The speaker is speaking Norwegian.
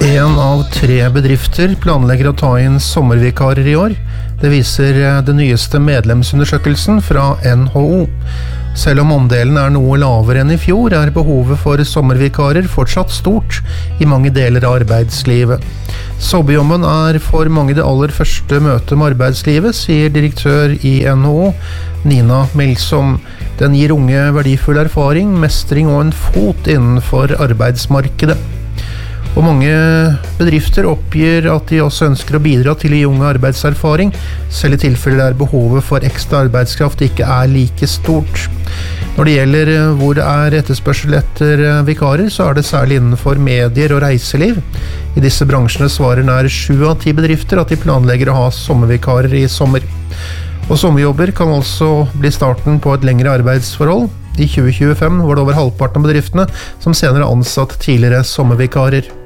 En av 3 bedrifter planlegger å ta inn sommervikarer i år. Det viser den nyeste medlemsundersøkelsen fra NHO. Selv om andelen er noe lavere enn i fjor, er behovet for sommervikarer fortsatt stort i mange deler av arbeidslivet. Sommerjobben er for mange det aller første møtet med arbeidslivet, sier direktør i NHO, Nina Melsom. Den gir unge verdifull erfaring, mestring og en fot innenfor arbeidsmarkedet. Og mange bedrifter oppgir at de også ønsker å bidra til å gi unge arbeidserfaring, selv i tilfeller der behovet for ekstra arbeidskraft ikke er like stort. Når det gjelder hvor det er etterspørsel etter vikarer, så er det særlig innenfor medier og reiseliv. I disse bransjene svarer nær 7 av 10 bedrifter at de planlegger å ha sommervikarer i sommer. Og sommerjobber kan også bli starten på et lengre arbeidsforhold. I 2025 var det over halvparten av bedriftene som senere ansatt tidligere sommervikarer.